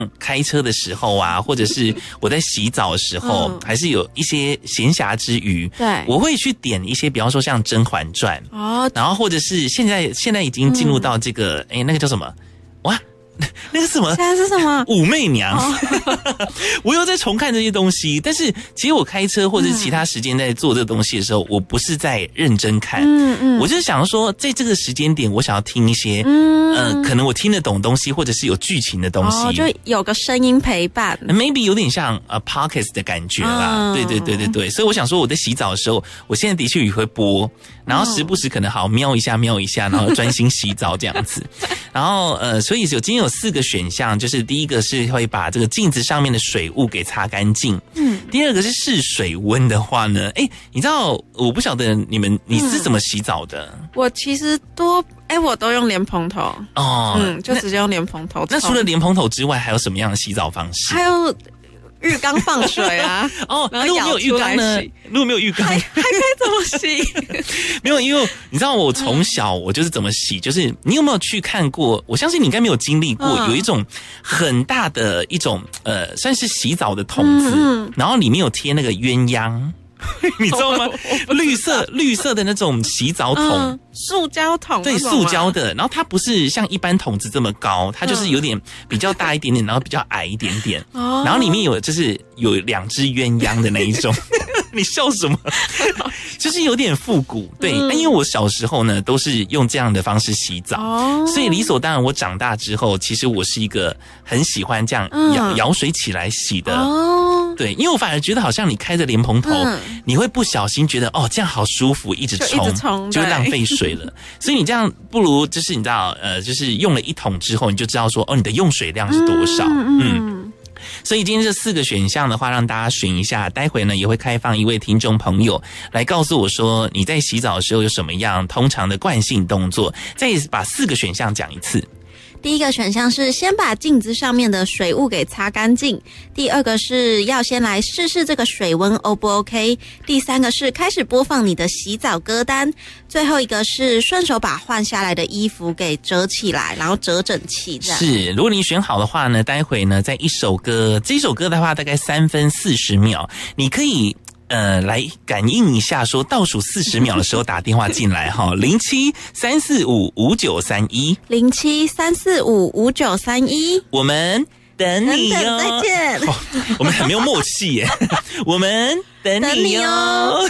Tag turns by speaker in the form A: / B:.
A: 开车的时候啊，或者是我在洗澡的时候，还是有一些闲暇之余，
B: 对，
A: 我会去点一些，比方说像《甄嬛传》然后或者是现在已经进入到这个，那个叫什么？哇！那个什么？
B: 现在是什么？
A: 武媚娘。我又在重看这些东西，但是其实我开车或者其他时间在做这个东西的时候，我不是在认真看，我就是想说，在这个时间点，我想要听一些，可能我听得懂东西，或者是有剧情的东西，
B: 就有个声音陪伴
A: ，maybe 有点像podcast 的感觉啦。对，所以我想说，我在洗澡的时候，我现在的确也会播，然后时不时可能好瞄一下，然后专心洗澡这样子。然后所以今天有4个选项，就是第一个是会把这个镜子上面的水雾给擦干净，第二个是试水温的话呢，你知道我不晓得你是怎么洗澡的？
B: 我其实我都用莲蓬头就直接用莲蓬头。
A: 那除了莲蓬头之外，还有什么样的洗澡方式？
B: 还有浴缸放水啊。
A: 如果没有浴缸呢？如果没有浴缸，
B: 还可以怎么洗？
A: 没有，因为你知道我从小我就是怎么洗，就是你有没有去看过？我相信你应该没有经历过，有一种很大的一种算是洗澡的桶子，然后里面有贴那个鸳鸯。你知道吗？绿色的那种洗澡桶，
B: 塑胶桶，
A: 对，塑胶的。然后它不是像一般桶子这么高，它就是有点比较大一点点，然后比较矮一点点。然后里面有就是有2只鸳鸯的那一种。你笑什么？就是有点复古，对。因为我小时候呢，都是用这样的方式洗澡，所以理所当然，我长大之后，其实我是一个很喜欢这样舀水起来洗的。对，因为我反而觉得好像你开着莲蓬头，你会不小心觉得这样好舒服，一直冲，就会浪费水了。所以你这样不如就是你知道就是用了1桶之后，你就知道说你的用水量是多少。所以今天这4个选项的话，让大家选一下。待会呢也会开放一位听众朋友来告诉我说，你在洗澡的时候有什么样通常的惯性动作。再把4个选项讲一次。
B: 第一个选项是先把镜子上面的水雾给擦干净，第二个是要先来试试这个水温 O 不 OK， 第三个是开始播放你的洗澡歌单，最后一个是顺手把换下来的衣服给折起来，然后折整齐这样。
A: 是，如果你选好的话呢，待会呢在一首歌，这首歌的话大概3分40秒，你可以来感应一下，说倒数40秒的时候打电话进来哈，07-345-5931，07-345-5931，我们等你哟。
B: 再见。
A: 我们很没有默契耶，我们等你哟。